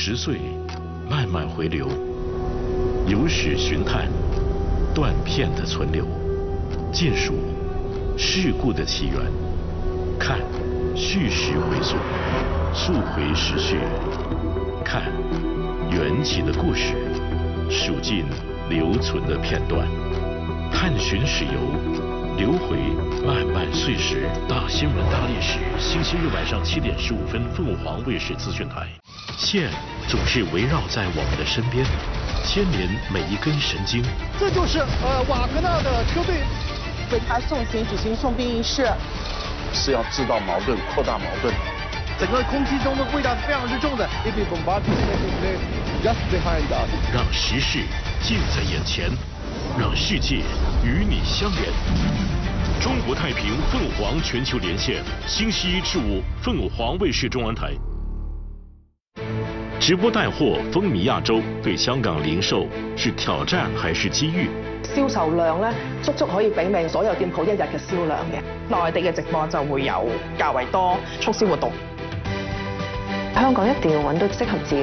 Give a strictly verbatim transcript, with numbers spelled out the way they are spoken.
十岁，慢慢回流，有史寻探，断片的存留，尽数事故的起源，看叙事回溯，溯回时序，看缘起的故事，数尽留存的片段，探寻史游，留回漫漫岁时。大新闻大历史，星期日晚上七点十五分，凤凰卫视资讯台。线总是围绕在我们的身边，牵连每一根神经。 这就是呃瓦格纳的车队为他送行举行送殡仪式， 是要制造矛盾、扩大矛盾。 整个空气中的味道是非常之重的。If we bombard just behind us， 让时事近在眼前，让世界与你相连。中国太平凤凰全球连线，星期一至五，凤凰卫视中文台。直播帶貨風靡亞洲，對香港零售是挑戰還是機遇？ 銷售量咧，足足可以媲美所有店鋪一日嘅銷量嘅。內地嘅直播就會有較為多促銷活動。香港一定要揾到適合自己